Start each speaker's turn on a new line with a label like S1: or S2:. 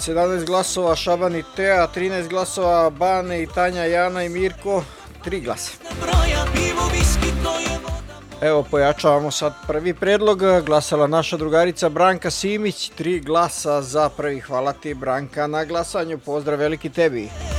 S1: 17 glasova Šaban i Teja, 13 glasova Bane i Tanja, Jana i Mirko, 3 glasa. Evo, pojačavamo sad prvi predlog. Glasala naša drugarica Branka Simić, 3 glasa za prvi. Hvala ti, Branka, na glasanju. Pozdrav veliki tebi.